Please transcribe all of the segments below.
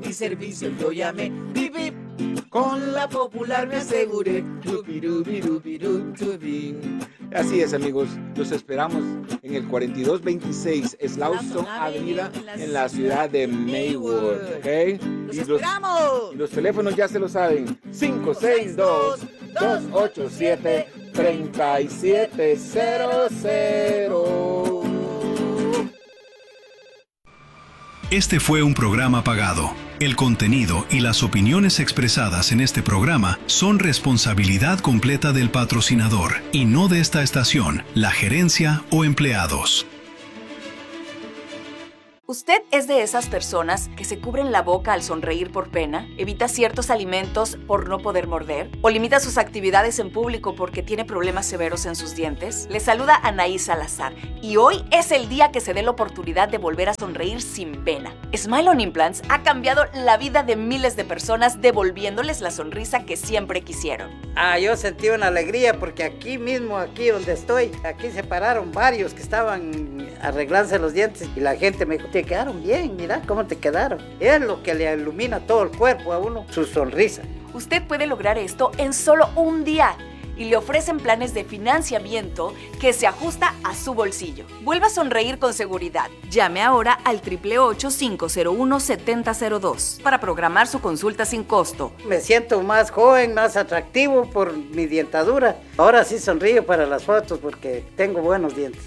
Multiservicio yo llamé, bip, bip. Con la Popular me aseguré. Así es, amigos. Los esperamos en el 4226 Slauson Avenida en la ciudad de Maywood. ¿Ok? ¡Los esperamos! Y los teléfonos ya se lo saben. 562-287-3700. Este fue un programa pagado. El contenido y las opiniones expresadas en este programa son responsabilidad completa del patrocinador y no de esta estación, la gerencia o empleados. ¿Usted es de esas personas que se cubren la boca al sonreír por pena, evita ciertos alimentos por no poder morder, o limita sus actividades en público porque tiene problemas severos en sus dientes? Le saluda Anaí Salazar y hoy es el día que se dé la oportunidad de volver a sonreír sin pena. Smile on Implants ha cambiado la vida de miles de personas devolviéndoles la sonrisa que siempre quisieron. Yo sentí una alegría porque aquí mismo, aquí donde estoy, aquí se pararon varios que estaban arreglándose los dientes y la gente me dijo, te quedaron bien, mira cómo te quedaron. Es lo que le ilumina todo el cuerpo a uno, su sonrisa. Usted puede lograr esto en solo un día y le ofrecen planes de financiamiento que se ajusta a su bolsillo. Vuelva a sonreír con seguridad. Llame ahora al 888-501-7002 para programar su consulta sin costo. Me siento más joven, más atractivo por mi dientadura. Ahora sí sonrío para las fotos porque tengo buenos dientes.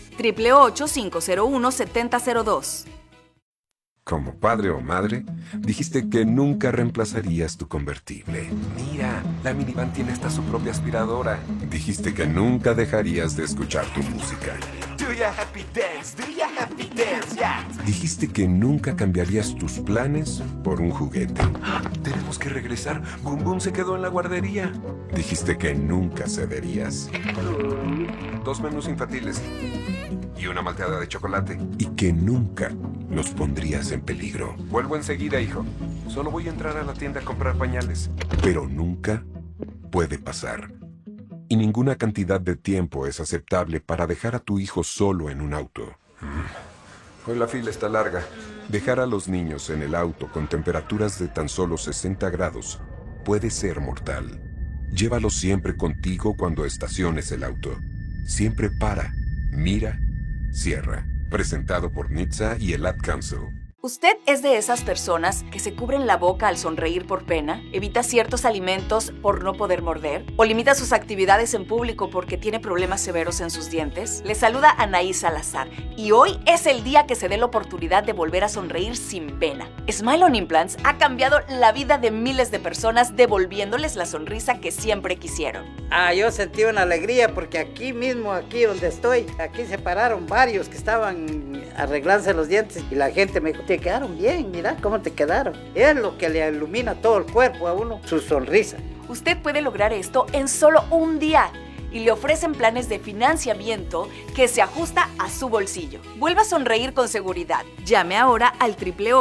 888-501-7002. Como padre o madre, dijiste que nunca reemplazarías tu convertible. Mira, la minivan tiene hasta su propia aspiradora. Dijiste que nunca dejarías de escuchar tu música. Do your happy dance, yeah. Dijiste que nunca cambiarías tus planes por un juguete. Tenemos que regresar. Boom Boom se quedó en la guardería. Dijiste que nunca cederías. 2 menús infantiles y una malteada de chocolate. Y que nunca nos pondrías en peligro. Vuelvo enseguida, hijo. Solo voy a entrar a la tienda a comprar pañales. Pero nunca puede pasar. Y ninguna cantidad de tiempo es aceptable para dejar a tu hijo solo en un auto. Hoy la fila está larga. Dejar a los niños en el auto con temperaturas de tan solo 60 grados puede ser mortal. Llévalos siempre contigo cuando estaciones el auto. Siempre para, mira, cierra. Presentado por NHTSA y el Ad Council. ¿Usted es de esas personas que se cubren la boca al sonreír por pena, evita ciertos alimentos por no poder morder, o limita sus actividades en público porque tiene problemas severos en sus dientes? Le saluda Anaí Salazar y hoy es el día que se dé la oportunidad de volver a sonreír sin pena. Smile on Implants ha cambiado la vida de miles de personas devolviéndoles la sonrisa que siempre quisieron. Yo sentí una alegría porque aquí mismo, aquí donde estoy, aquí se pararon varios que estaban arreglándose los dientes y la gente me dijo, te quedaron bien, mira cómo te quedaron. Es lo que le ilumina todo el cuerpo a uno, su sonrisa. Usted puede lograr esto en solo un día y le ofrecen planes de financiamiento que se ajusta a su bolsillo. Vuelva a sonreír con seguridad. Llame ahora al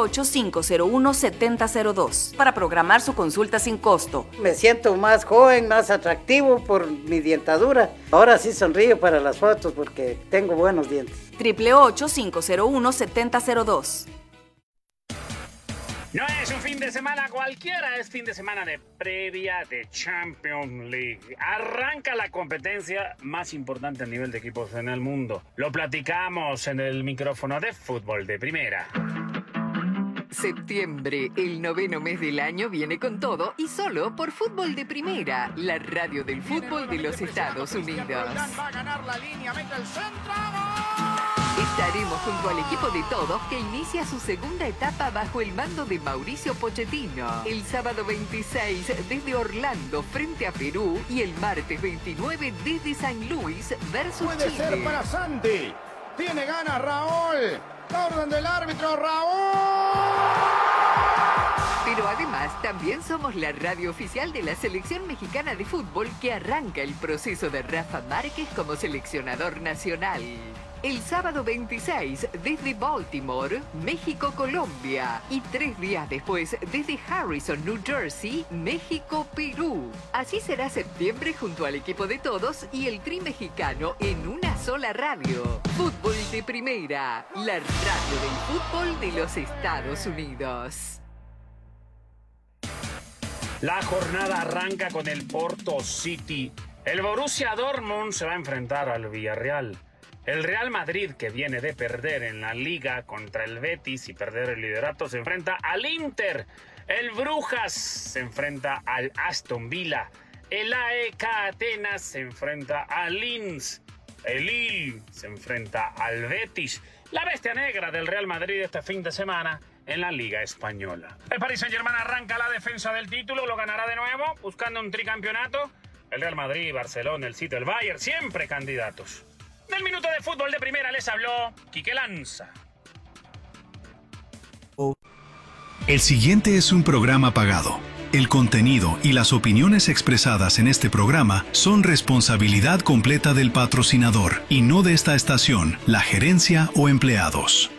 888-501-7002 para programar su consulta sin costo. Me siento más joven, más atractivo por mi dientadura. Ahora sí sonrío para las fotos porque tengo buenos dientes. 888-501-7002. No es un fin de semana cualquiera, es fin de semana de previa de Champions League. Arranca la competencia más importante a nivel de equipos en el mundo. Lo platicamos en el micrófono de Fútbol de Primera. Septiembre, el 9º mes del año, viene con todo y solo por Fútbol de Primera, la radio del fútbol de los Estados Unidos. Va a ganar la línea, mete el centro. Estaremos junto al equipo de todos que inicia su segunda etapa bajo el mando de Mauricio Pochettino. El sábado 26 desde Orlando frente a Perú y el martes 29 desde San Luis versus Puede Chile. ser para Santi. Tiene ganas Raúl. La orden del árbitro, Raúl. Pero además también somos la radio oficial de la selección mexicana de fútbol que arranca el proceso de Rafa Márquez como seleccionador nacional. El sábado 26 desde Baltimore, México-Colombia. Y 3 días después desde Harrison, New Jersey, México-Perú. Así será septiembre junto al equipo de todos y el Tri mexicano en una sola radio. Fútbol de Primera, la radio del fútbol de los Estados Unidos. La jornada arranca con el Porto City. El Borussia Dortmund se va a enfrentar al Villarreal. El Real Madrid, que viene de perder en la Liga contra el Betis y perder el liderato, se enfrenta al Inter. El Brujas se enfrenta al Aston Villa. El AEK Atenas se enfrenta al Linz. El Lille se enfrenta al Betis. La bestia negra del Real Madrid este fin de semana en la Liga Española. El Paris Saint-Germain arranca la defensa del título, lo ganará de nuevo, buscando un tricampeonato. El Real Madrid, Barcelona, el City, el Bayern, siempre candidatos. Del Minuto de Fútbol de Primera les habló Quique Lanza. El siguiente es un programa pagado. El contenido y las opiniones expresadas en este programa son responsabilidad completa del patrocinador y no de esta estación, la gerencia o empleados.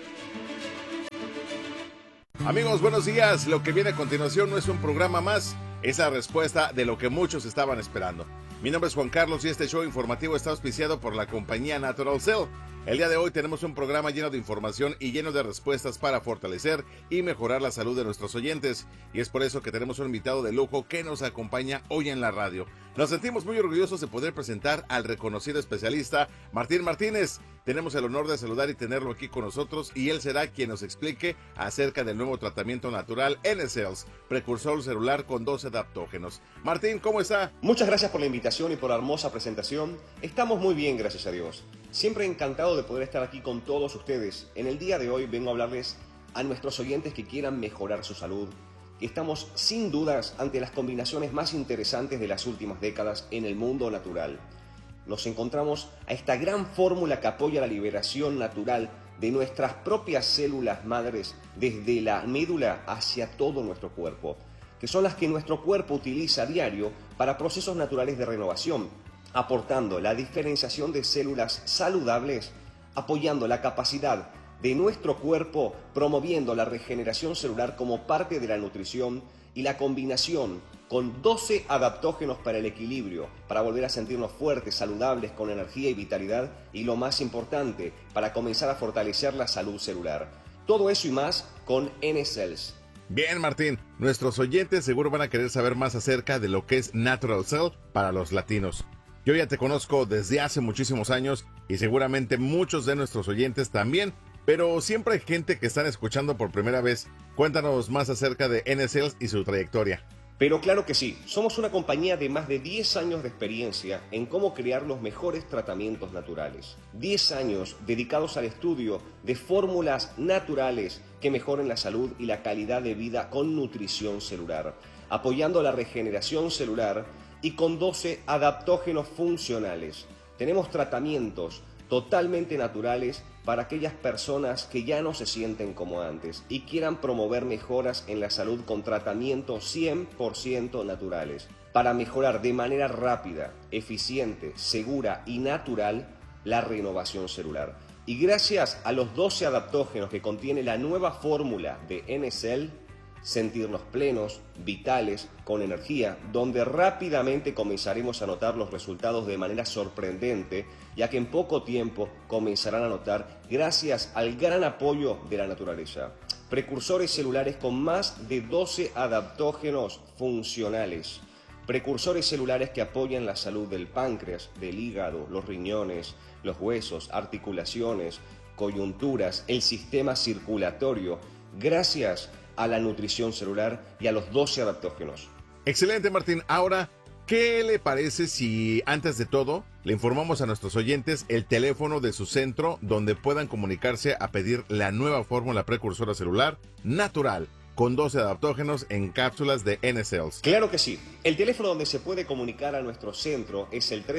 Amigos, buenos días. Lo que viene a continuación no es un programa más, es la respuesta de lo que muchos estaban esperando. Mi nombre es Juan Carlos y este show informativo está auspiciado por la compañía Natural Cell. El día de hoy tenemos un programa lleno de información y lleno de respuestas para fortalecer y mejorar la salud de nuestros oyentes. Y es por eso que tenemos un invitado de lujo que nos acompaña hoy en la radio. Nos sentimos muy orgullosos de poder presentar al reconocido especialista Martín Martínez. Tenemos el honor de saludar y tenerlo aquí con nosotros y él será quien nos explique acerca del nuevo tratamiento natural N-Cells, precursor celular con 12 adaptógenos. Martín, ¿cómo está? Muchas gracias por la invitación y por la hermosa presentación. Estamos muy bien, gracias a Dios. Siempre encantado de poder estar aquí con todos ustedes. En el día de hoy vengo a hablarles a nuestros oyentes que quieran mejorar su salud. Estamos sin dudas ante las combinaciones más interesantes de las últimas décadas en el mundo natural. Nos encontramos a esta gran fórmula que apoya la liberación natural de nuestras propias células madres desde la médula hacia todo nuestro cuerpo, que son las que nuestro cuerpo utiliza a diario para procesos naturales de renovación, aportando la diferenciación de células saludables, apoyando la capacidad de nuestro cuerpo, promoviendo la regeneración celular como parte de la nutrición y la combinación con 12 adaptógenos para el equilibrio, para volver a sentirnos fuertes, saludables, con energía y vitalidad, y lo más importante, para comenzar a fortalecer la salud celular. Todo eso y más con N-Cells. Bien, Martín, nuestros oyentes seguro van a querer saber más acerca de lo que es Natural Cell para los latinos. Yo ya te conozco desde hace muchísimos años y seguramente muchos de nuestros oyentes también, pero siempre hay gente que están escuchando por primera vez. Cuéntanos más acerca de N-Cells y su trayectoria. Pero claro que sí, somos una compañía de más de 10 años de experiencia en cómo crear los mejores tratamientos naturales. 10 años dedicados al estudio de fórmulas naturales que mejoren la salud y la calidad de vida con nutrición celular, apoyando la regeneración celular y con 12 adaptógenos funcionales. Tenemos tratamientos totalmente naturales para aquellas personas que ya no se sienten como antes y quieran promover mejoras en la salud con tratamientos 100% naturales, para mejorar de manera rápida, eficiente, segura y natural la renovación celular. Y gracias a los 12 adaptógenos que contiene la nueva fórmula de N-Cell, sentirnos plenos, vitales, con energía, donde rápidamente comenzaremos a notar los resultados de manera sorprendente, ya que en poco tiempo comenzarán a notar gracias al gran apoyo de la naturaleza. Precursores celulares con más de 12 adaptógenos funcionales. Precursores celulares que apoyan la salud del páncreas, del hígado, los riñones, los huesos, articulaciones, coyunturas, el sistema circulatorio, gracias a la nutrición celular y a los 12 adaptógenos. Excelente, Martín. Ahora, ¿qué le parece si antes de todo le informamos a nuestros oyentes el teléfono de su centro donde puedan comunicarse a pedir la nueva fórmula precursora celular natural con 12 adaptógenos en cápsulas de N-Cells? Claro que sí. El teléfono donde se puede comunicar a nuestro centro es el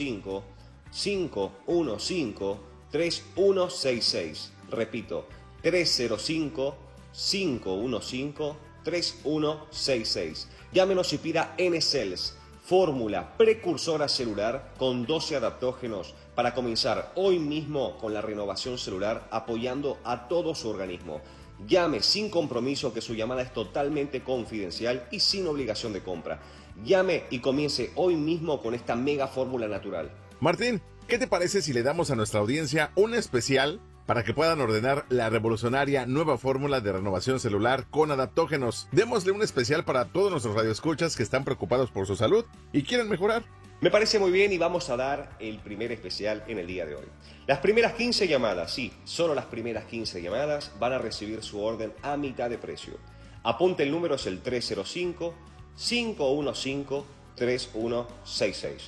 305-515-3166. Repito, 305-515-3166. Llámenos y pida N-Cells, fórmula precursora celular con 12 adaptógenos para comenzar hoy mismo con la renovación celular, apoyando a todo su organismo. Llame sin compromiso, que su llamada es totalmente confidencial y sin obligación de compra. Llame y comience hoy mismo con esta mega fórmula natural. Martín, ¿qué te parece si le damos a nuestra audiencia un especial para que puedan ordenar la revolucionaria nueva fórmula de renovación celular con adaptógenos. Démosle un especial para todos nuestros radioescuchas que están preocupados por su salud y quieren mejorar. Me parece muy bien y vamos a dar el primer especial en el día de hoy. Las primeras 15 llamadas, sí, solo las primeras 15 llamadas van a recibir su orden a mitad de precio. Apunte el número, es el 305-515-3166.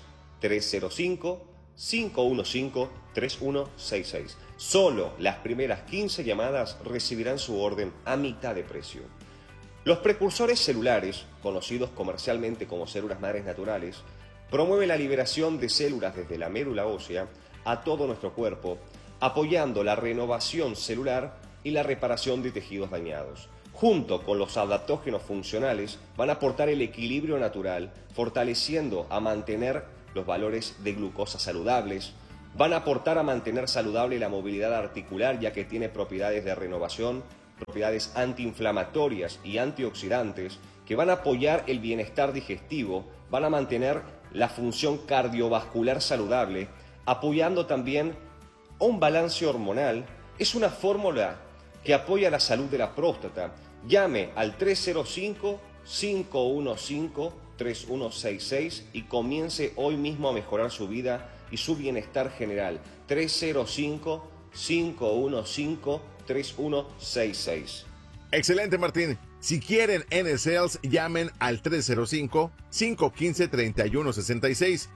305-515-3166. Solo las primeras 15 llamadas recibirán su orden a mitad de precio. Los precursores celulares, conocidos comercialmente como células madres naturales, promueven la liberación de células desde la médula ósea a todo nuestro cuerpo, apoyando la renovación celular y la reparación de tejidos dañados. Junto con los adaptógenos funcionales, van a aportar el equilibrio natural, fortaleciendo a mantener los valores de glucosa saludables. Van a aportar a mantener saludable la movilidad articular, ya que tiene propiedades de renovación, propiedades antiinflamatorias y antioxidantes, que van a apoyar el bienestar digestivo, van a mantener la función cardiovascular saludable, apoyando también un balance hormonal. Es una fórmula que apoya la salud de la próstata. Llame al 305-515-3166 y comience hoy mismo a mejorar su vida y su bienestar general. 305-515-3166. Excelente, Martín. Si quieren N-Cells, llamen al 305-515-3166,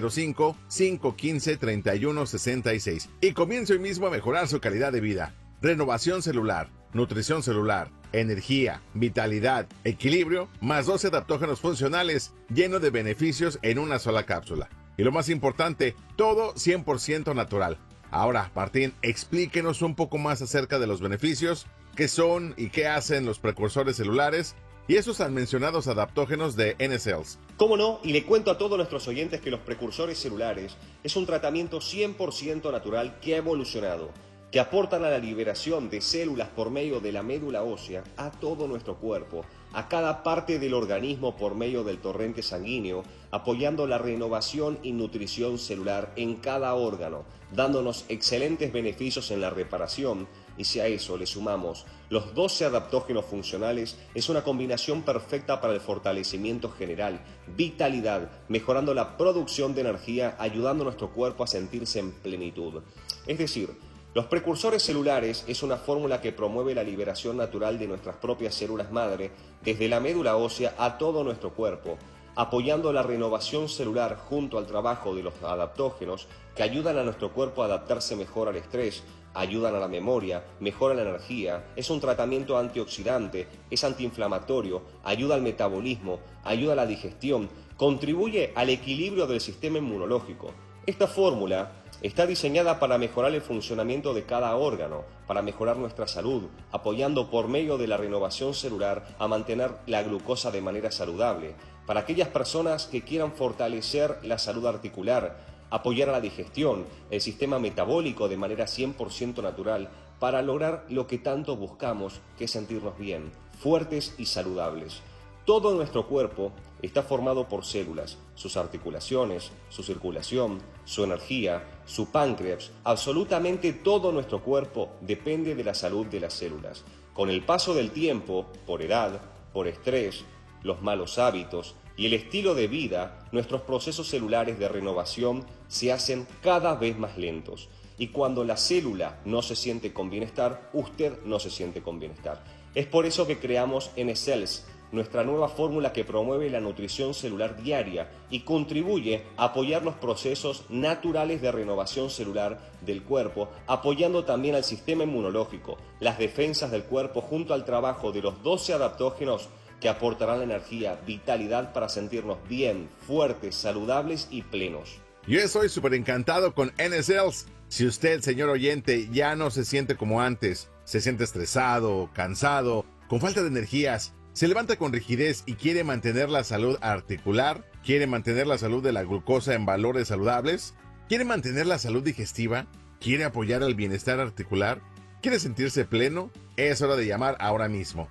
305-515-3166 y comience hoy mismo a mejorar su calidad de vida. Renovación celular, nutrición celular, energía, vitalidad, equilibrio, más 12 adaptógenos funcionales, lleno de beneficios en una sola cápsula. Y lo más importante, todo 100% natural. Ahora, Martín, explíquenos un poco más acerca de los beneficios, qué son y qué hacen los precursores celulares y esos tan mencionados adaptógenos de N-Cells. ¿Cómo no? Y le cuento a todos nuestros oyentes que los precursores celulares es un tratamiento 100% natural que ha evolucionado, que aportan a la liberación de células por medio de la médula ósea a todo nuestro cuerpo, a cada parte del organismo por medio del torrente sanguíneo, apoyando la renovación y nutrición celular en cada órgano, dándonos excelentes beneficios en la reparación. Y si a eso le sumamos los 12 adaptógenos funcionales, es una combinación perfecta para el fortalecimiento general, vitalidad, mejorando la producción de energía, ayudando a nuestro cuerpo a sentirse en plenitud. Es decir, los precursores celulares es una fórmula que promueve la liberación natural de nuestras propias células madre desde la médula ósea a todo nuestro cuerpo, apoyando la renovación celular junto al trabajo de los adaptógenos que ayudan a nuestro cuerpo a adaptarse mejor al estrés, ayudan a la memoria, mejoran la energía, es un tratamiento antioxidante, es antiinflamatorio, ayuda al metabolismo, ayuda a la digestión, contribuye al equilibrio del sistema inmunológico. Esta fórmula está diseñada para mejorar el funcionamiento de cada órgano, para mejorar nuestra salud, apoyando por medio de la renovación celular a mantener la glucosa de manera saludable, para aquellas personas que quieran fortalecer la salud articular, apoyar a la digestión, el sistema metabólico de manera 100% natural, para lograr lo que tanto buscamos, que es sentirnos bien, fuertes y saludables. Todo nuestro cuerpo está formado por células, sus articulaciones, su circulación, su energía, su páncreas, absolutamente todo nuestro cuerpo depende de la salud de las células. Con el paso del tiempo, por edad, por estrés, los malos hábitos y el estilo de vida, nuestros procesos celulares de renovación se hacen cada vez más lentos. Y cuando la célula no se siente con bienestar, usted no se siente con bienestar. Es por eso que creamos N-Cells, nuestra nueva fórmula que promueve la nutrición celular diaria y contribuye a apoyar los procesos naturales de renovación celular del cuerpo, apoyando también al sistema inmunológico, las defensas del cuerpo junto al trabajo de los 12 adaptógenos que aportarán la energía, vitalidad para sentirnos bien, fuertes, saludables y plenos. Yo estoy súper encantado con N-Cells. Si usted, señor oyente, ya no se siente como antes, se siente estresado, cansado, con falta de energías, se levanta con rigidez y quiere mantener la salud articular, quiere mantener la salud de la glucosa en valores saludables, quiere mantener la salud digestiva, quiere apoyar al bienestar articular, quiere sentirse pleno, es hora de llamar ahora mismo.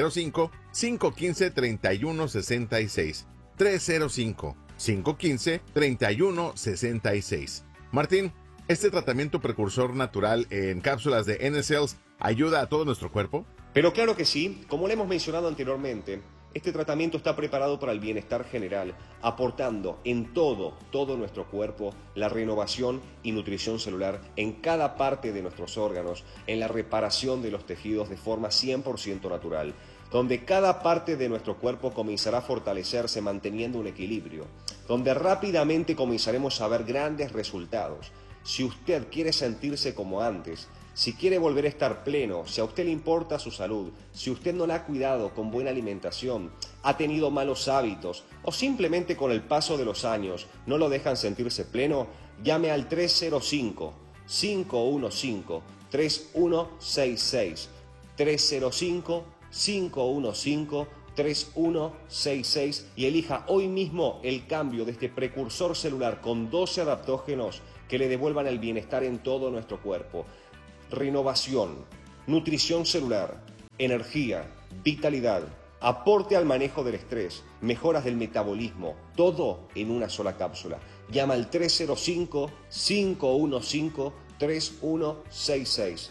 305-515-3166. 305-515-3166. Martín, ¿Este tratamiento precursor natural en cápsulas de N-Cells ayuda a todo nuestro cuerpo? Pero claro que sí, como le hemos mencionado anteriormente, este tratamiento está preparado para el bienestar general, aportando en todo nuestro cuerpo la renovación y nutrición celular en cada parte de nuestros órganos, en la reparación de los tejidos de forma 100% natural, donde cada parte de nuestro cuerpo comenzará a fortalecerse manteniendo un equilibrio, donde rápidamente comenzaremos a ver grandes resultados. Si usted quiere sentirse como antes, si quiere volver a estar pleno, si a usted le importa su salud, si usted no la ha cuidado con buena alimentación, ha tenido malos hábitos o simplemente con el paso de los años no lo dejan sentirse pleno, llame al 305-515-3166, 305-515-3166 y elija hoy mismo el cambio de este precursor celular con 12 adaptógenos que le devuelvan el bienestar en todo nuestro cuerpo. Renovación, nutrición celular, energía, vitalidad, aporte al manejo del estrés, mejoras del metabolismo, todo en una sola cápsula. Llama al 305-515-3166,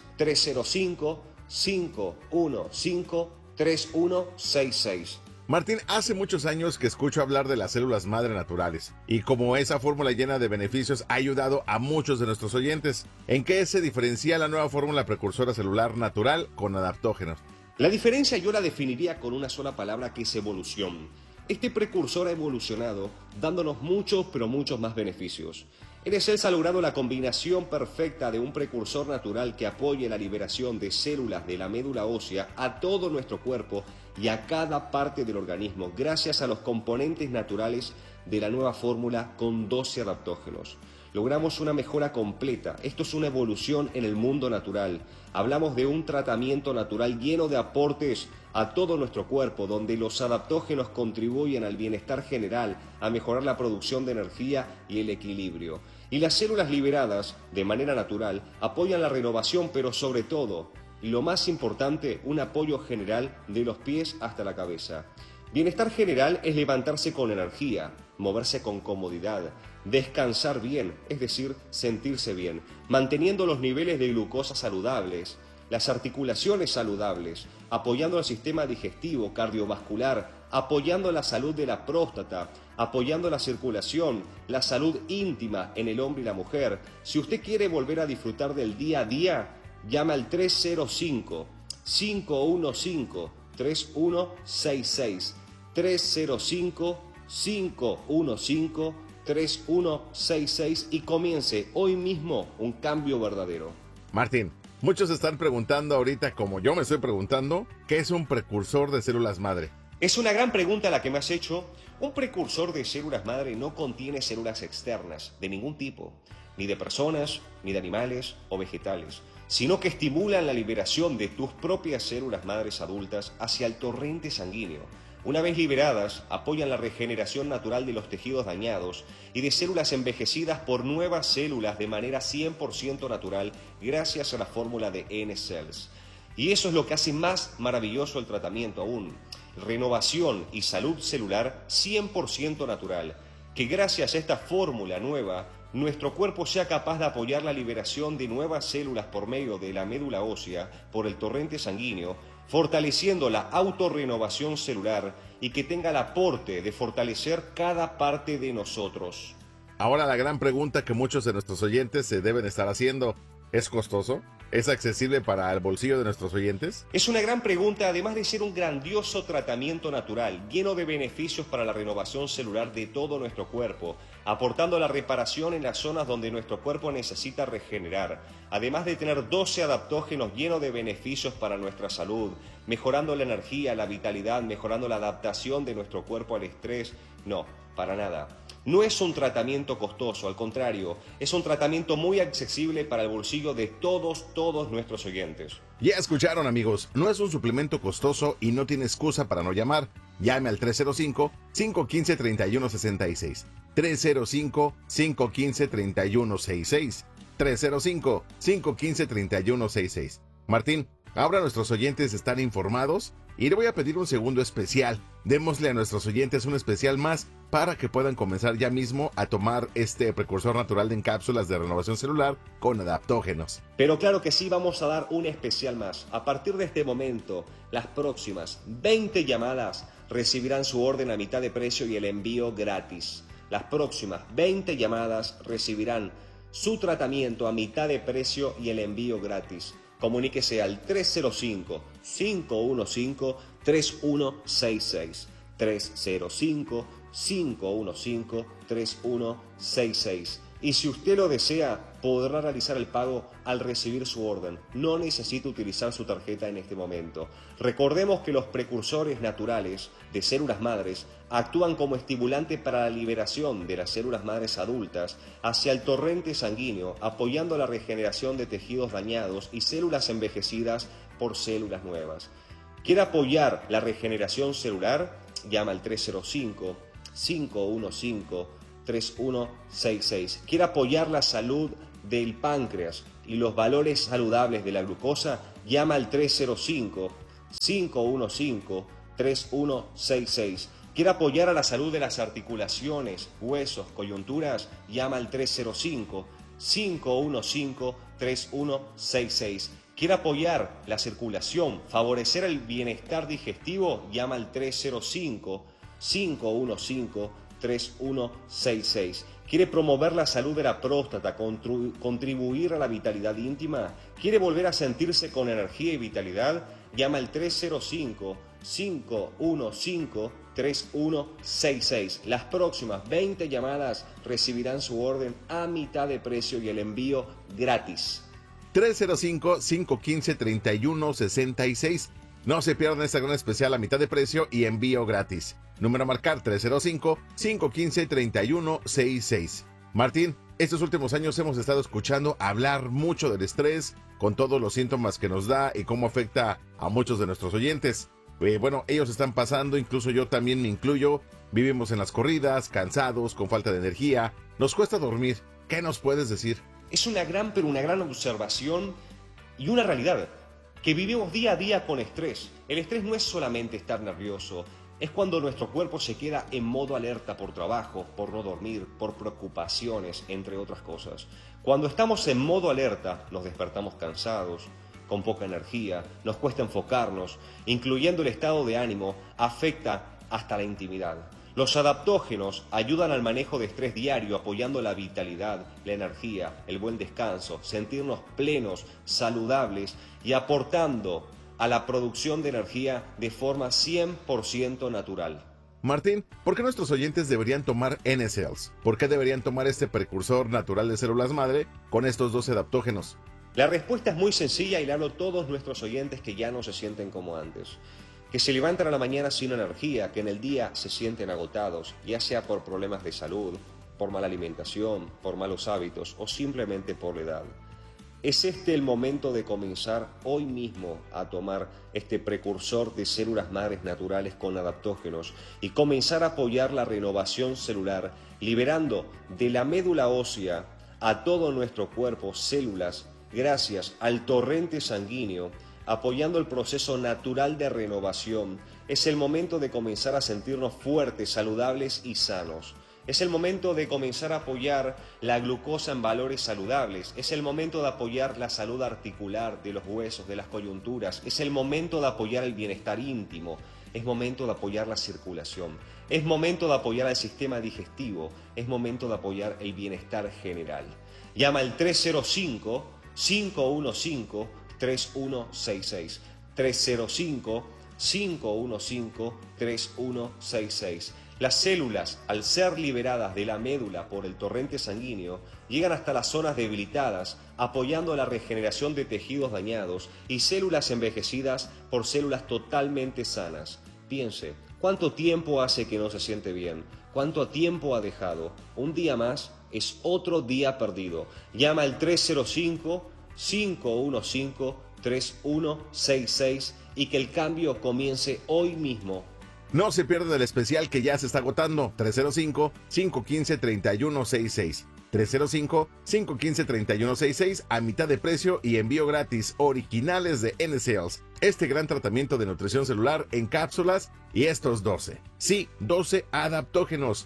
305-515-3166. Martín, hace muchos años que escucho hablar de las células madre naturales y como esa fórmula llena de beneficios ha ayudado a muchos de nuestros oyentes. ¿En qué se diferencia la nueva fórmula precursora celular natural con adaptógenos? La diferencia yo la definiría con una sola palabra, que es evolución. Este precursor ha evolucionado dándonos muchos, pero muchos más beneficios. N-Cells ha logrado la combinación perfecta de un precursor natural que apoye la liberación de células de la médula ósea a todo nuestro cuerpo y a cada parte del organismo, gracias a los componentes naturales de la nueva fórmula con 12 adaptógenos. Logramos una mejora completa. Esto es una evolución en el mundo natural. Hablamos de un tratamiento natural lleno de aportes a todo nuestro cuerpo, donde los adaptógenos contribuyen al bienestar general, a mejorar la producción de energía y el equilibrio. Y las células liberadas, de manera natural, apoyan la renovación, pero sobre todo, y lo más importante, un apoyo general de los pies hasta la cabeza. Bienestar general es levantarse con energía, moverse con comodidad, descansar bien, es decir, sentirse bien, manteniendo los niveles de glucosa saludables, las articulaciones saludables, apoyando el sistema digestivo, cardiovascular, apoyando la salud de la próstata, apoyando la circulación, la salud íntima en el hombre y la mujer. Si usted quiere volver a disfrutar del día a día, llama al 305-515-3166, 305-515-3166 y comience hoy mismo un cambio verdadero. Martín, muchos están preguntando ahorita, como yo me estoy preguntando, ¿qué es un precursor de células madre? Es una gran pregunta la que me has hecho. Un precursor de células madre no contiene células externas de ningún tipo, ni de personas, ni de animales o vegetales, sino que estimulan la liberación de tus propias células madres adultas hacia el torrente sanguíneo. Una vez liberadas, apoyan la regeneración natural de los tejidos dañados y de células envejecidas por nuevas células de manera 100% natural gracias a la fórmula de N-Cells. Y eso es lo que hace más maravilloso el tratamiento aún. Renovación y salud celular 100% natural, que gracias a esta fórmula nueva, nuestro cuerpo sea capaz de apoyar la liberación de nuevas células por medio de la médula ósea, por el torrente sanguíneo, fortaleciendo la autorrenovación celular y que tenga el aporte de fortalecer cada parte de nosotros. Ahora la gran pregunta que muchos de nuestros oyentes se deben estar haciendo, ¿es costoso? ¿Es accesible para el bolsillo de nuestros oyentes? Es una gran pregunta, además de ser un grandioso tratamiento natural, lleno de beneficios para la renovación celular de todo nuestro cuerpo, aportando la reparación en las zonas donde nuestro cuerpo necesita regenerar, además de tener 12 adaptógenos llenos de beneficios para nuestra salud, mejorando la energía, la vitalidad, mejorando la adaptación de nuestro cuerpo al estrés. No, para nada. No es un tratamiento costoso, al contrario, es un tratamiento muy accesible para el bolsillo de todos nuestros oyentes. Ya escucharon, amigos, no es un suplemento costoso y no tiene excusa para no llamar. Llame al 305-515-3166, 305-515-3166, 305-515-3166. Martín, ahora nuestros oyentes están informados Y le voy a pedir un segundo especial. Démosle a nuestros oyentes un especial más para que puedan comenzar ya mismo a tomar este precursor natural en cápsulas de renovación celular con adaptógenos. Pero claro que sí, vamos a dar un especial más. A partir de este momento, las próximas 20 llamadas recibirán su orden a mitad de precio y el envío gratis. Las próximas 20 llamadas recibirán su tratamiento a mitad de precio y el envío gratis. Comuníquese al 305-515-3166. 305-515-3166. Y si usted lo desea, podrá realizar el pago al recibir su orden. No necesita utilizar su tarjeta en este momento. Recordemos que los precursores naturales de células madres actúan como estimulante para la liberación de las células madres adultas hacia el torrente sanguíneo, apoyando la regeneración de tejidos dañados y células envejecidas por células nuevas. ¿Quiere apoyar la regeneración celular? Llama al 305-515-3166. ¿Quiere apoyar la salud del páncreas y los valores saludables de la glucosa? Llama al 305-515-3166. ¿Quiere apoyar a la salud de las articulaciones, huesos, coyunturas? Llama al 305-515-3166. ¿Quiere apoyar la circulación, favorecer el bienestar digestivo? Llama al 305-515-3166. ¿Quiere promover la salud de la próstata, contribuir a la vitalidad íntima? ¿Quiere volver a sentirse con energía y vitalidad? Llama al 305-515-3166. Las próximas 20 llamadas recibirán su orden a mitad de precio y el envío gratis. 305-515-3166. No se pierdan esta gran especial a mitad de precio y envío gratis. Número a marcar 305-515-3166. Martín, estos últimos años hemos estado escuchando hablar mucho del estrés, con todos los síntomas que nos da y cómo afecta a muchos de nuestros oyentes. Bueno, ellos están pasando, incluso yo también me incluyo. Vivimos en las corridas, cansados, con falta de energía. Nos cuesta dormir. ¿Qué nos puedes decir? Es una gran observación y una realidad, que vivimos día a día con estrés. El estrés no es solamente estar nervioso, es cuando nuestro cuerpo se queda en modo alerta por trabajo, por no dormir, por preocupaciones, entre otras cosas. Cuando estamos en modo alerta, nos despertamos cansados, con poca energía, nos cuesta enfocarnos, incluyendo el estado de ánimo, afecta hasta la intimidad. Los adaptógenos ayudan al manejo de estrés diario, apoyando la vitalidad, la energía, el buen descanso, sentirnos plenos, saludables y aportando a la producción de energía de forma 100% natural. Martín, ¿por qué nuestros oyentes deberían tomar N-Cells? ¿Por qué deberían tomar este precursor natural de células madre con estos 12 adaptógenos? La respuesta es muy sencilla y le hablo a todos nuestros oyentes que ya no se sienten como antes. Que se levantan a la mañana sin energía, que en el día se sienten agotados, ya sea por problemas de salud, por mala alimentación, por malos hábitos o simplemente por la edad. Es este el momento de comenzar hoy mismo a tomar este precursor de células madres naturales con adaptógenos y comenzar a apoyar la renovación celular, liberando de la médula ósea a todo nuestro cuerpo células gracias al torrente sanguíneo, apoyando el proceso natural de renovación. Es el momento de comenzar a sentirnos fuertes, saludables y sanos. Es el momento de comenzar a apoyar la glucosa en valores saludables. Es el momento de apoyar la salud articular de los huesos, de las coyunturas. Es el momento de apoyar el bienestar íntimo. Es momento de apoyar la circulación. Es momento de apoyar el sistema digestivo. Es momento de apoyar el bienestar general. Llama al 305-515-3166. 305-515-3166. Las células, al ser liberadas de la médula por el torrente sanguíneo, llegan hasta las zonas debilitadas, apoyando la regeneración de tejidos dañados y células envejecidas por células totalmente sanas. Piense, ¿cuánto tiempo hace que no se siente bien? ¿Cuánto tiempo ha dejado? Un día más es otro día perdido. Llama al 305-515-3166 y que el cambio comience hoy mismo. No se pierdan el especial que ya se está agotando, 305-515-3166. 305-515-3166 a mitad de precio y envío gratis, originales de N-Cells. Este gran tratamiento de nutrición celular en cápsulas y estos 12. Sí, 12 adaptógenos.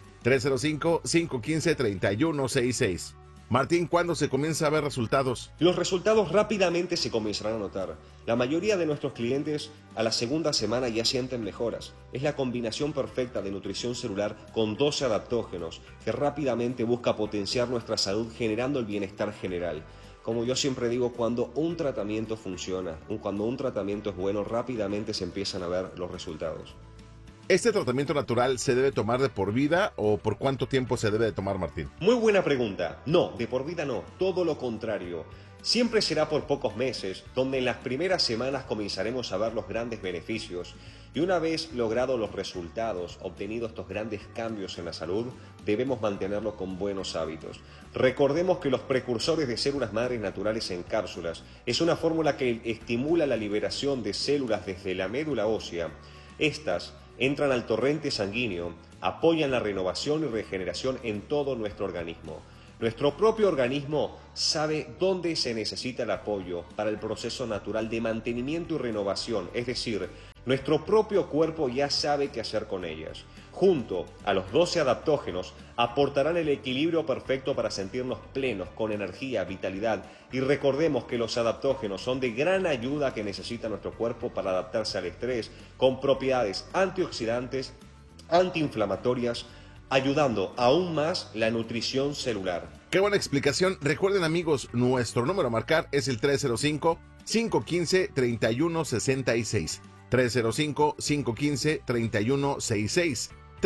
305-515-3166. Martín, ¿cuándo se comienza a ver resultados? Los resultados rápidamente se comenzarán a notar. La mayoría de nuestros clientes a la segunda semana ya sienten mejoras. Es la combinación perfecta de nutrición celular con 12 adaptógenos que rápidamente busca potenciar nuestra salud generando el bienestar general. Como yo siempre digo, cuando un tratamiento funciona, cuando un tratamiento es bueno, rápidamente se empiezan a ver los resultados. ¿Este tratamiento natural se debe tomar de por vida o por cuánto tiempo se debe de tomar, Martín? Muy buena pregunta. No, de por vida no, todo lo contrario. Siempre será por pocos meses, donde en las primeras semanas comenzaremos a ver los grandes beneficios y una vez logrados los resultados, obtenidos estos grandes cambios en la salud, debemos mantenerlo con buenos hábitos. Recordemos que los precursores de células madres naturales en cápsulas es una fórmula que estimula la liberación de células desde la médula ósea. Estas entran al torrente sanguíneo, apoyan la renovación y regeneración en todo nuestro organismo. Nuestro propio organismo sabe dónde se necesita el apoyo para el proceso natural de mantenimiento y renovación, es decir, nuestro propio cuerpo ya sabe qué hacer con ellas. Junto a los 12 adaptógenos, aportarán el equilibrio perfecto para sentirnos plenos, con energía, vitalidad. Y recordemos que los adaptógenos son de gran ayuda que necesita nuestro cuerpo para adaptarse al estrés, con propiedades antioxidantes, antiinflamatorias, ayudando aún más la nutrición celular. Qué buena explicación. Recuerden, amigos, nuestro número a marcar es el 305-515-3166. 305-515-3166.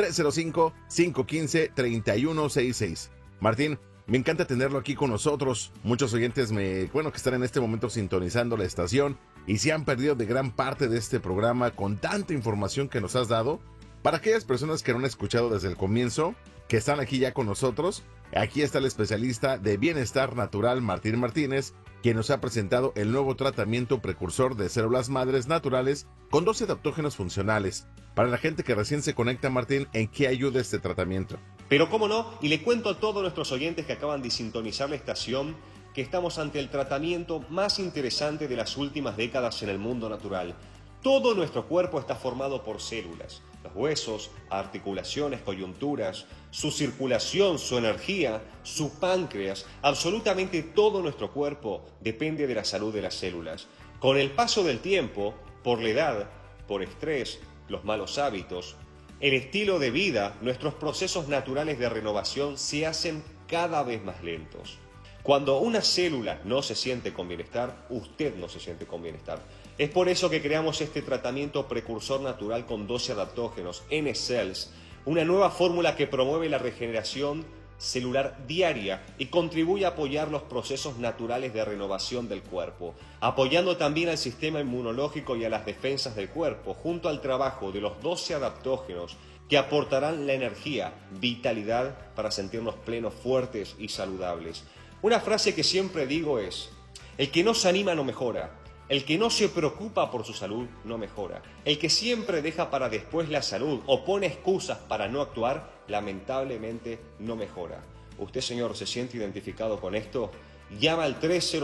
305-515-3166. Martín, me encanta tenerlo aquí con nosotros. Muchos oyentes que están en este momento sintonizando la estación y se han perdido de gran parte de este programa con tanta información que nos has dado. Para aquellas personas que no han escuchado desde el comienzo, que están aquí ya con nosotros, aquí está el especialista de bienestar natural Martín Martínez, quien nos ha presentado el nuevo tratamiento precursor de células madres naturales con 12 adaptógenos funcionales. Para la gente que recién se conecta, Martín, ¿en qué ayuda este tratamiento? Pero cómo no, y le cuento a todos nuestros oyentes que acaban de sintonizar la estación que estamos ante el tratamiento más interesante de las últimas décadas en el mundo natural. Todo nuestro cuerpo está formado por células. Los huesos, articulaciones, coyunturas, su circulación, su energía, su páncreas, absolutamente todo nuestro cuerpo depende de la salud de las células. Con el paso del tiempo, por la edad, por estrés, los malos hábitos, el estilo de vida, nuestros procesos naturales de renovación se hacen cada vez más lentos. Cuando una célula no se siente con bienestar, usted no se siente con bienestar. Es por eso que creamos este tratamiento precursor natural con 12 adaptógenos, N-Cells, una nueva fórmula que promueve la regeneración celular diaria y contribuye a apoyar los procesos naturales de renovación del cuerpo, apoyando también al sistema inmunológico y a las defensas del cuerpo, junto al trabajo de los 12 adaptógenos que aportarán la energía, vitalidad para sentirnos plenos, fuertes y saludables. Una frase que siempre digo es: el que no se anima no mejora. El que no se preocupa por su salud no mejora. El que siempre deja para después la salud o pone excusas para no actuar, lamentablemente no mejora. ¿Usted, señor, se siente identificado con esto? Llama al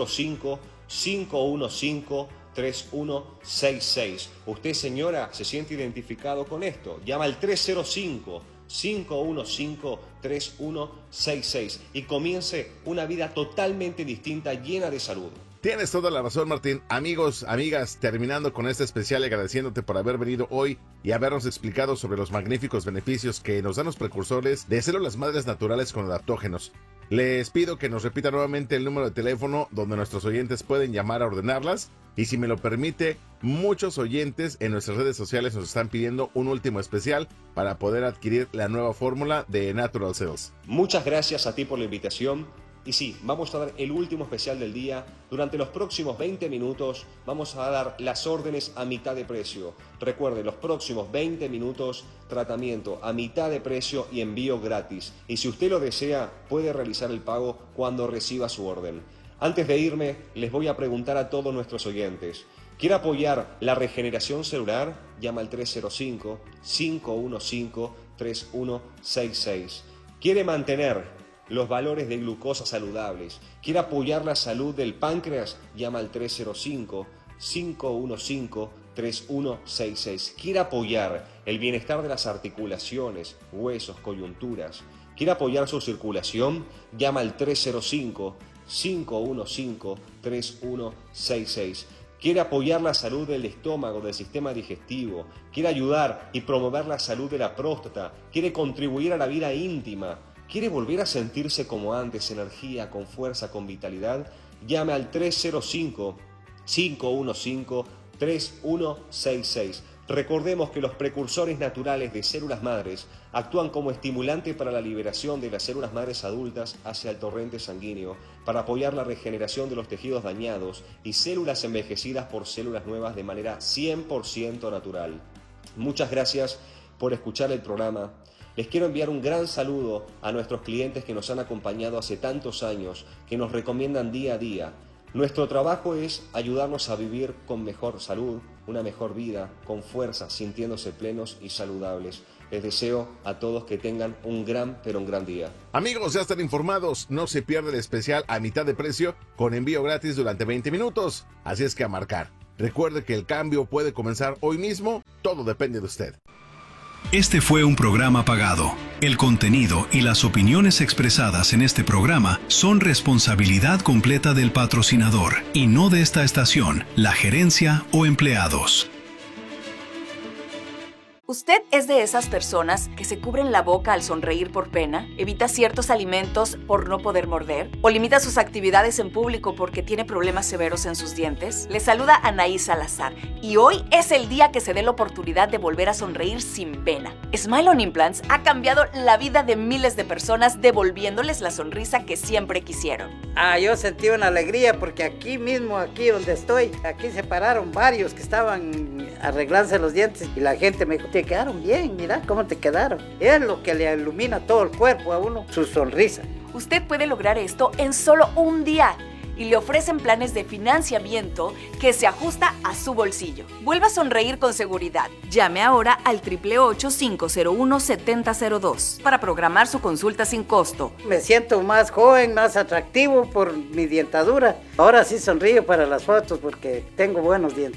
305-515-3166. ¿Usted, señora, se siente identificado con esto? Llama al 305-515-3166 y comience una vida totalmente distinta, llena de salud. Tienes toda la razón, Martín. Amigos, amigas, terminando con este especial, agradeciéndote por haber venido hoy y habernos explicado sobre los magníficos beneficios que nos dan los precursores de células madres naturales con adaptógenos. Les pido que nos repita nuevamente el número de teléfono donde nuestros oyentes pueden llamar a ordenarlas. Y si me lo permite, muchos oyentes en nuestras redes sociales nos están pidiendo un último especial para poder adquirir la nueva fórmula de Natural Cells. Muchas gracias a ti por la invitación. Y sí, vamos a dar el último especial del día. Durante los próximos 20 minutos vamos a dar las órdenes a mitad de precio. Recuerde, los próximos 20 minutos, tratamiento a mitad de precio y envío gratis. Y si usted lo desea, puede realizar el pago cuando reciba su orden. Antes de irme, les voy a preguntar a todos nuestros oyentes: ¿quiere apoyar la regeneración celular? Llama al 305-515-3166. ¿Quiere mantener los valores de glucosa saludables, quiere apoyar la salud del páncreas, llama al 305-515-3166. Quiere apoyar el bienestar de las articulaciones, huesos, coyunturas. Quiere apoyar su circulación, llama al 305-515-3166. Quiere apoyar la salud del estómago, del sistema digestivo. Quiere ayudar y promover la salud de la próstata. Quiere contribuir a la vida íntima. Quiere volver a sentirse como antes, energía, con fuerza, con vitalidad. Llame al 305-515-3166. Recordemos que los precursores naturales de células madres actúan como estimulante para la liberación de las células madres adultas hacia el torrente sanguíneo, para apoyar la regeneración de los tejidos dañados y células envejecidas por células nuevas de manera 100% natural. Muchas gracias por escuchar el programa. Les quiero enviar un gran saludo a nuestros clientes que nos han acompañado hace tantos años, que nos recomiendan día a día. Nuestro trabajo es ayudarnos a vivir con mejor salud, una mejor vida, con fuerza, sintiéndose plenos y saludables. Les deseo a todos que tengan un gran día. Amigos, ya están informados, no se pierda el especial a mitad de precio con envío gratis durante 20 minutos. Así es que a marcar. Recuerde que el cambio puede comenzar hoy mismo, todo depende de usted. Este fue un programa pagado. El contenido y las opiniones expresadas en este programa son responsabilidad completa del patrocinador y no de esta estación, la gerencia o empleados. ¿Usted es de esas personas que se cubren la boca al sonreír por pena, evita ciertos alimentos por no poder morder, o limita sus actividades en público porque tiene problemas severos en sus dientes? Le saluda Anaí Salazar y hoy es el día que se dé la oportunidad de volver a sonreír sin pena. Smile On Implants ha cambiado la vida de miles de personas, devolviéndoles la sonrisa que siempre quisieron. Yo sentí una alegría porque aquí mismo, aquí donde estoy, aquí se pararon varios que estaban arreglándose los dientes y la gente me dijo, te quedaron bien, mira cómo te quedaron. Es lo que le ilumina todo el cuerpo a uno, su sonrisa. Usted puede lograr esto en solo un día y le ofrecen planes de financiamiento que se ajusta a su bolsillo. Vuelva a sonreír con seguridad. Llame ahora al 888-501-7002 para programar su consulta sin costo. Me siento más joven, más atractivo por mi dientadura. Ahora sí sonrío para las fotos porque tengo buenos dientes.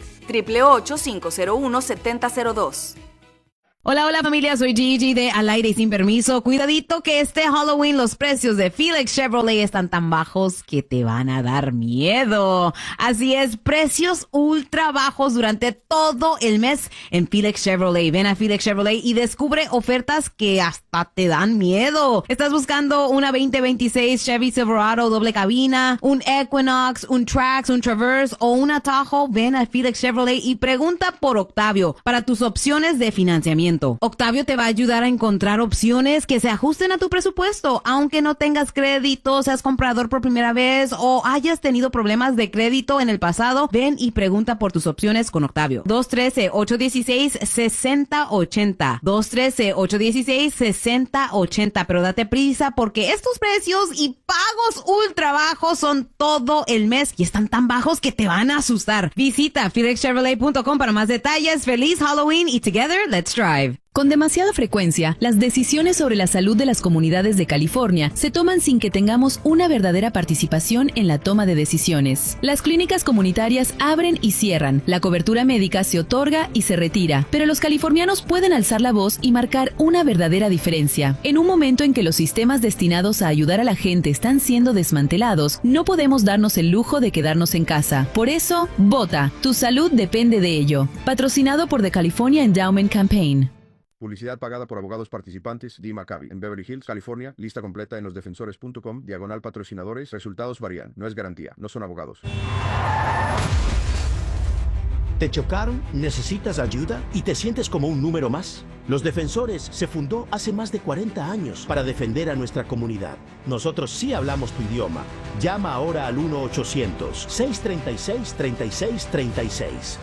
888-501-7002. Hola familia, soy Gigi de Al Aire y Sin Permiso. Cuidadito que este Halloween los precios de Felix Chevrolet están tan bajos que te van a dar miedo. Así es, precios ultra bajos durante todo el mes en Felix Chevrolet. Ven a Felix Chevrolet y descubre ofertas que hasta te dan miedo. ¿Estás buscando una 2026 Chevy Silverado doble cabina, un Equinox, un Trax, un Traverse o un Tahoe? Ven a Felix Chevrolet y pregunta por Octavio para tus opciones de financiamiento. Octavio te va a ayudar a encontrar opciones que se ajusten a tu presupuesto, aunque no tengas crédito, seas comprador por primera vez o hayas tenido problemas de crédito en el pasado. Ven y pregunta por tus opciones con Octavio. 213-816-6080. 213-816-6080. Pero date prisa porque estos precios y pagos ultra bajos son todo el mes y están tan bajos que te van a asustar. Visita FelixChevrolet.com para más detalles. Feliz Halloween y together, let's drive. Con demasiada frecuencia, las decisiones sobre la salud de las comunidades de California se toman sin que tengamos una verdadera participación en la toma de decisiones. Las clínicas comunitarias abren y cierran, la cobertura médica se otorga y se retira, pero los californianos pueden alzar la voz y marcar una verdadera diferencia. En un momento en que los sistemas destinados a ayudar a la gente están siendo desmantelados, no podemos darnos el lujo de quedarnos en casa. Por eso, vota. Tu salud depende de ello. Patrocinado por The California Endowment Campaign. Publicidad pagada por abogados participantes. Dee Maccabi, en Beverly Hills, California. Lista completa en losdefensores.com. /patrocinadores. Resultados varían. No es garantía. No son abogados. ¿Te chocaron? ¿Necesitas ayuda? ¿Y te sientes como un número más? Los Defensores se fundó hace más de 40 años para defender a nuestra comunidad. Nosotros sí hablamos tu idioma. Llama ahora al 1-800-636-3636.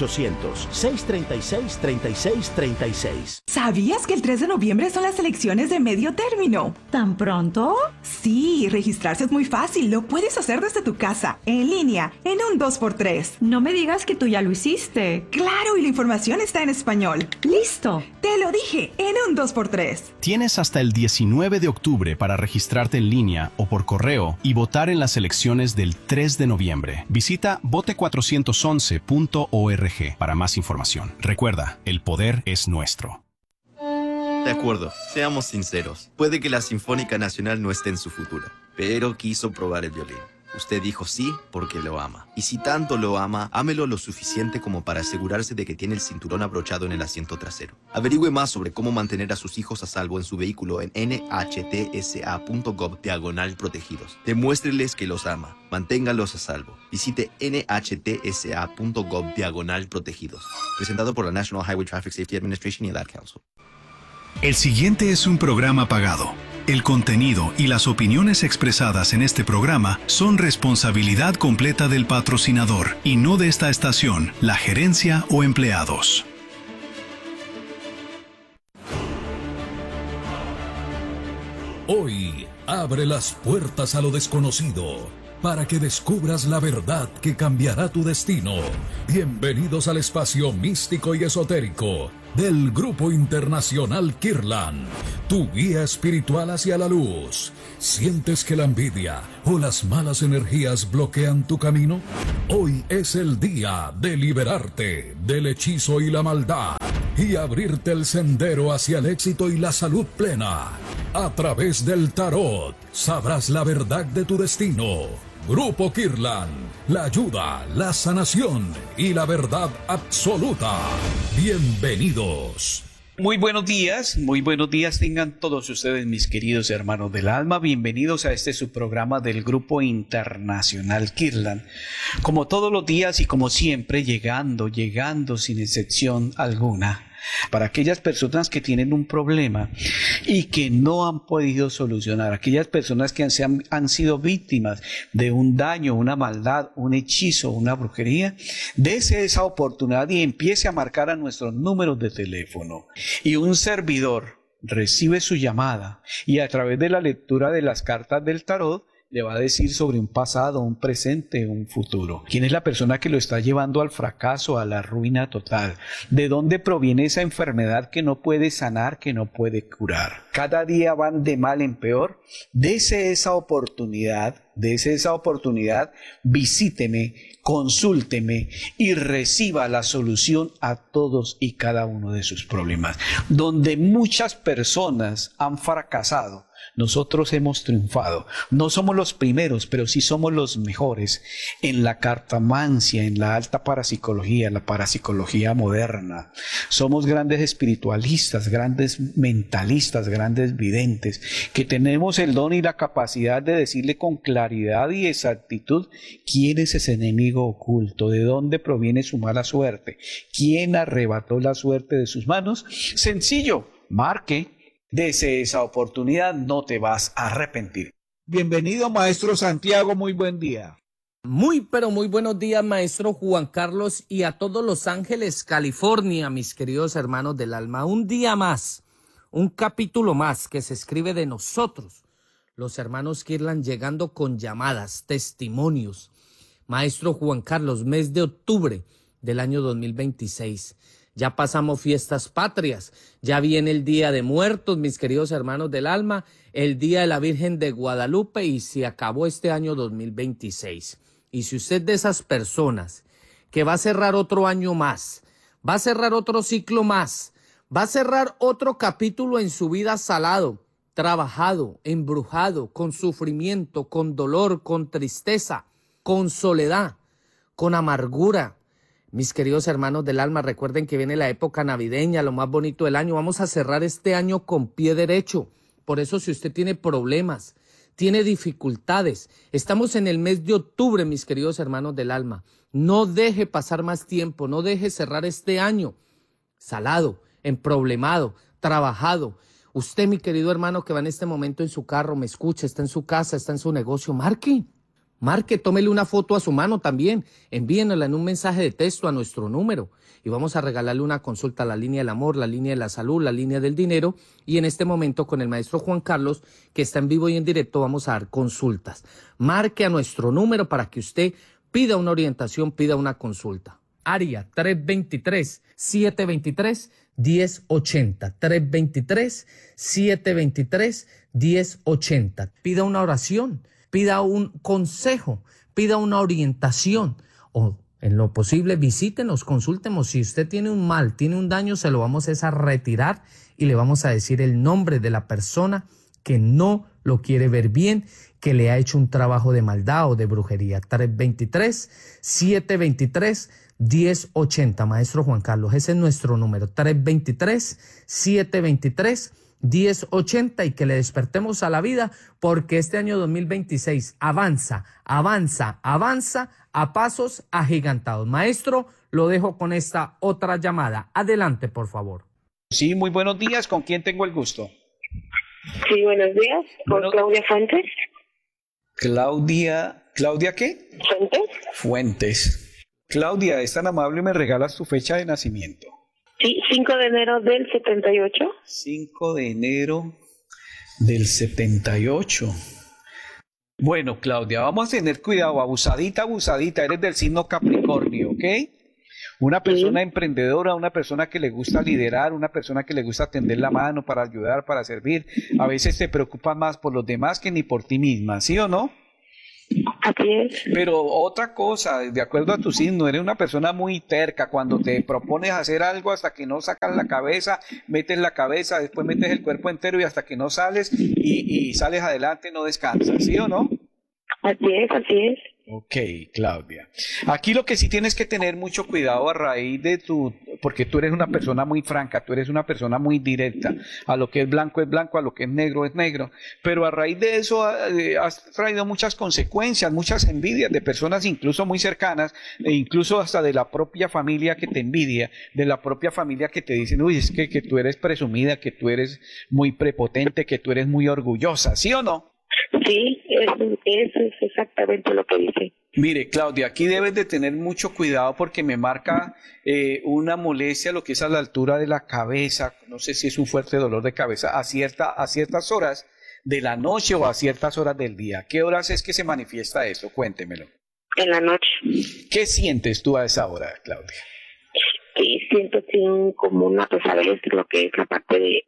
1-800-636-3636. ¿Sabías que el 3 de noviembre son las elecciones de medio término? ¿Tan pronto? Sí, registrarse es muy fácil. Lo puedes hacer desde tu casa, en línea, en un 2x3. No me digas que tú ya lo hiciste. Claro, y la información está en español. ¡Listo! Te Te lo dije, en un 2x3. Tienes hasta el 19 de octubre para registrarte en línea o por correo y votar en las elecciones del 3 de noviembre. Visita vote411.org para más información. Recuerda, el poder es nuestro. De acuerdo, seamos sinceros. Puede que la Sinfónica Nacional no esté en su futuro, pero quiso probar el violín. Usted dijo sí porque lo ama. Y si tanto lo ama, ámelo lo suficiente como para asegurarse de que tiene el cinturón abrochado en el asiento trasero. Averigüe más sobre cómo mantener a sus hijos a salvo en su vehículo en nhtsa.gov/protegidos. Demuéstreles que los ama. Manténgalos a salvo. Visite nhtsa.gov/protegidos. Presentado por la National Highway Traffic Safety Administration y el Ad Council. El siguiente es un programa pagado. El contenido y las opiniones expresadas en este programa son responsabilidad completa del patrocinador y no de esta estación, la gerencia o empleados. Hoy abre las puertas a lo desconocido para que descubras la verdad que cambiará tu destino. Bienvenidos al espacio místico y esotérico del Grupo Internacional Kirlan, tu guía espiritual hacia la luz. ¿Sientes que la envidia o las malas energías bloquean tu camino? Hoy es el día de liberarte del hechizo y la maldad y abrirte el sendero hacia el éxito y la salud plena. A través del tarot sabrás la verdad de tu destino. Grupo Kirlan, la ayuda, la sanación y la verdad absoluta. Bienvenidos. Muy buenos días tengan todos ustedes, mis queridos hermanos del alma. Bienvenidos a este su programa del Grupo Internacional Kirlan. Como todos los días y como siempre, llegando sin excepción alguna. Para aquellas personas que tienen un problema y que no han podido solucionar, aquellas personas que han sido víctimas de un daño, una maldad, un hechizo, una brujería, dése esa oportunidad y empiece a marcar a nuestros números de teléfono. Y un servidor recibe su llamada y a través de la lectura de las cartas del tarot, le va a decir sobre un pasado, un presente, un futuro. ¿Quién es la persona que lo está llevando al fracaso, a la ruina total? ¿De dónde proviene esa enfermedad que no puede sanar, que no puede curar? Cada día van de mal en peor. Dese esa oportunidad, visíteme, consúlteme y reciba la solución a todos y cada uno de sus problemas. Donde muchas personas han fracasado, nosotros hemos triunfado. No somos los primeros, pero sí somos los mejores en la cartomancia, en la alta parapsicología, la parapsicología moderna. Somos grandes espiritualistas, grandes mentalistas, grandes videntes, que tenemos el don y la capacidad de decirle con claridad y exactitud quién es ese enemigo oculto, de dónde proviene su mala suerte, quién arrebató la suerte de sus manos. Sencillo, marque. Dese esa oportunidad, no te vas a arrepentir. Bienvenido, maestro Santiago, muy buen día. Pero muy buenos días, maestro Juan Carlos, y a todos Los Ángeles, California, mis queridos hermanos del alma. Un día más, un capítulo más que se escribe de nosotros, los hermanos Kirlan, llegando con llamadas, testimonios. Maestro Juan Carlos, mes de octubre del año 2026. Ya pasamos fiestas patrias, ya viene el Día de Muertos, mis queridos hermanos del alma, el Día de la Virgen de Guadalupe y se acabó este año 2026. Y si usted de esas personas que va a cerrar otro año más, va a cerrar otro ciclo más, va a cerrar otro capítulo en su vida salado, trabajado, embrujado, con sufrimiento, con dolor, con tristeza, con soledad, con amargura. Mis queridos hermanos del alma, recuerden que viene la época navideña, lo más bonito del año. Vamos a cerrar este año con pie derecho. Por eso, si usted tiene problemas, tiene dificultades, estamos en el mes de octubre, mis queridos hermanos del alma. No deje pasar más tiempo, no deje cerrar este año salado, emproblemado, trabajado. Usted, mi querido hermano, que va en este momento en su carro, me escucha, está en su casa, está en su negocio, marque, tómele una foto a su mano también, envíenla en un mensaje de texto a nuestro número y vamos a regalarle una consulta a la línea del amor, la línea de la salud, la línea del dinero y en este momento con el maestro Juan Carlos, que está en vivo y en directo, vamos a dar consultas. Marque a nuestro número para que usted pida una orientación, pida una consulta. Área 323-723 1080. 323-723-1080. Pida una oración, pida un consejo, pida una orientación o en lo posible visítenos, consúltenos. Si usted tiene un mal, tiene un daño, se lo vamos a retirar y le vamos a decir el nombre de la persona que no lo quiere ver bien, que le ha hecho un trabajo de maldad o de brujería. 323-723-1080. Maestro Juan Carlos, ese es nuestro número. 323-723-1080 y que le despertemos a la vida porque este año 2026 avanza a pasos agigantados. Maestro, lo dejo con esta otra llamada. Adelante, por favor. Sí, muy buenos días. ¿Con quién tengo el gusto? Sí, buenos días. ¿Con Claudia Fuentes? ¿Claudia qué? Fuentes. Claudia, ¿es tan amable y me regalas tu fecha de nacimiento? Sí, 5 de enero del 78. 5 de enero del 78. Bueno, Claudia, vamos a tener cuidado, abusadita, eres del signo Capricornio, ¿ok? Una persona emprendedora, una persona que le gusta liderar, una persona que le gusta tender la mano para ayudar, para servir. A veces te preocupa más por los demás que ni por ti misma, ¿sí o no? Así es. Pero otra cosa, de acuerdo a tu signo, eres una persona muy terca. Cuando te propones hacer algo hasta que no sacas la cabeza, metes la cabeza, después metes el cuerpo entero y hasta que no sales y sales adelante no descansas, ¿sí o no? Así es. Ok, Claudia. Aquí lo que sí tienes que tener mucho cuidado a raíz de porque tú eres una persona muy franca, tú eres una persona muy directa. A lo que es blanco, a lo que es negro, pero a raíz de eso has traído muchas consecuencias, muchas envidias de personas incluso muy cercanas, e incluso hasta de la propia familia que te envidia, de la propia familia que te dicen, uy, es que tú eres presumida, que tú eres muy prepotente, que tú eres muy orgullosa, ¿sí o no? Sí, eso es exactamente lo que dice. Mire, Claudia, aquí debes de tener mucho cuidado porque me marca una molestia, lo que es a la altura de la cabeza. No sé si es un fuerte dolor de cabeza a ciertas horas de la noche o a ciertas horas del día. ¿Qué horas es que se manifiesta eso? Cuéntemelo. En la noche. ¿Qué sientes tú a esa hora, Claudia? Siento como una pesadez, lo que es la parte de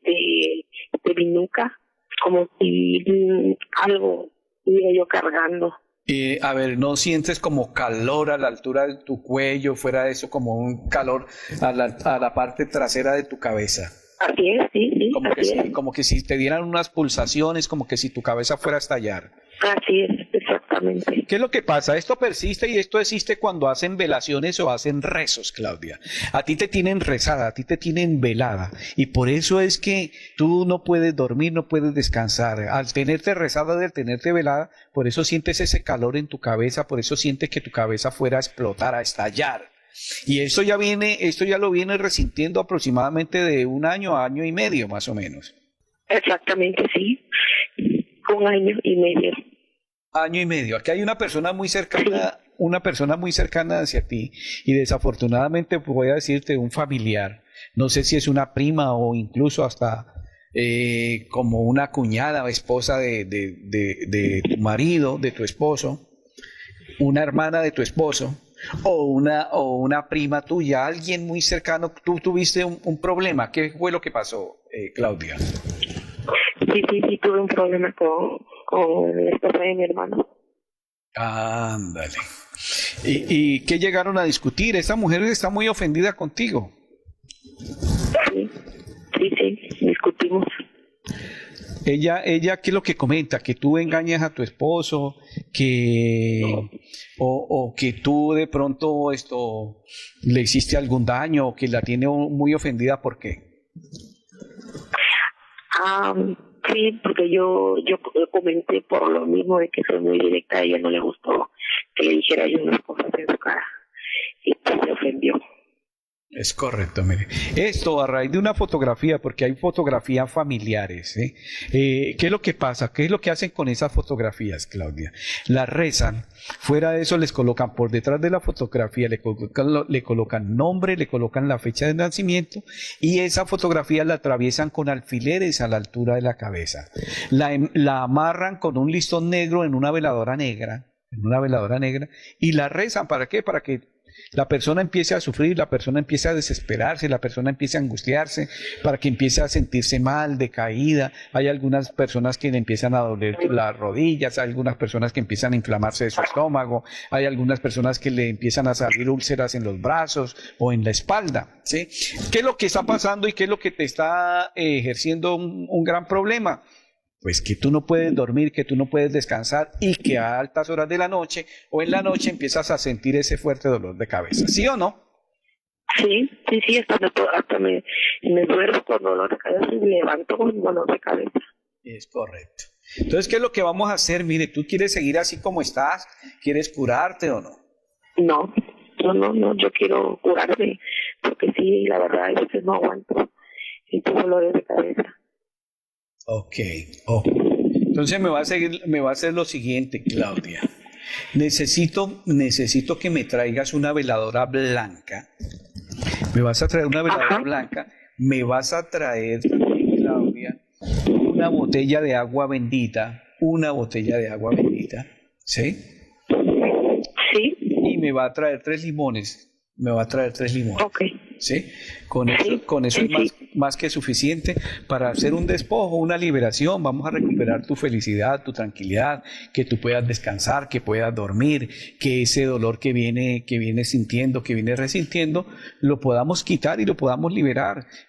mi nuca, como si algo iba yo cargando. A ver, ¿no sientes como calor a la altura de tu cuello, fuera de eso, como un calor a la parte trasera de tu cabeza? Así es, sí. Como que si te dieran unas pulsaciones, como que si tu cabeza fuera a estallar. Así es, exactamente. ¿Qué es lo que pasa? Esto persiste y esto existe cuando hacen velaciones o hacen rezos, Claudia. A ti te tienen rezada, a ti te tienen velada. Y por eso es que tú no puedes dormir, no puedes descansar. Al tenerte rezada, al tenerte velada, por eso sientes ese calor en tu cabeza, por eso sientes que tu cabeza fuera a explotar, a estallar. Y esto ya lo viene resintiendo aproximadamente de un año a año y medio, más o menos. Exactamente, sí. 1 año y medio. Año y medio. Aquí hay una persona muy cercana hacia ti y desafortunadamente voy a decirte un familiar. No sé si es una prima o incluso hasta como una cuñada o esposa de tu marido, de tu esposo, una hermana de tu esposo o una prima tuya, alguien muy cercano. Tú tuviste un problema. ¿Qué fue lo que pasó, Claudia? Sí, tuve un problema con la esposa de mi hermano. Ándale. ¿Y qué llegaron a discutir? Esa mujer está muy ofendida contigo. Sí, discutimos. Ella, ¿qué es lo que comenta? Que tú engañas a tu esposo, o que tú de pronto le hiciste algún daño, o que la tiene muy ofendida, ¿por qué? Sí, porque yo comenté por lo mismo de que soy muy directa, a ella no le gustó que le dijera yo unas cosas en su cara y pues se ofendió. Es correcto, mire. Esto a raíz de una fotografía, porque hay fotografías familiares, ¿eh? ¿Qué es lo que pasa? ¿Qué es lo que hacen con esas fotografías, Claudia? Las rezan, fuera de eso les colocan por detrás de la fotografía, le colocan nombre, le colocan la fecha de nacimiento y esa fotografía la atraviesan con alfileres a la altura de la cabeza. La amarran con un listón negro en una veladora negra y la rezan. ¿Para qué? Para que La persona empieza a sufrir, la persona empieza a desesperarse, la persona empieza a angustiarse, para que empiece a sentirse mal, decaída. Hay algunas personas que le empiezan a doler las rodillas, hay algunas personas que empiezan a inflamarse de su estómago, hay algunas personas que le empiezan a salir úlceras en los brazos o en la espalda, ¿sí? ¿Qué es lo que está pasando y qué es lo que te está ejerciendo un gran problema? Pues que tú no puedes dormir, que tú no puedes descansar y que a altas horas de la noche o en la noche empiezas a sentir ese fuerte dolor de cabeza, ¿sí o no? Sí, hasta me duermo con dolor de cabeza y me levanto con dolor de cabeza. Es correcto. Entonces, ¿qué es lo que vamos a hacer? Mire, ¿tú quieres seguir así como estás? ¿Quieres curarte o no? No, yo quiero curarme, porque sí, la verdad, a veces no aguanto estos dolores de cabeza. Ok. Entonces me va a hacer lo siguiente, Claudia. Necesito que me traigas una veladora blanca. Me vas a traer una veladora blanca. Me vas a traer, Claudia, una botella de agua bendita. ¿Sí? Sí. Y me va a traer 3 limones. Ok. ¿Sí? Con eso es más que suficiente para hacer un despojo, una liberación. Vamos a recuperar tu felicidad, tu tranquilidad, que tú puedas descansar, que puedas dormir, que ese dolor que viene sintiendo, que viene resintiendo, lo podamos quitar y lo podamos liberar.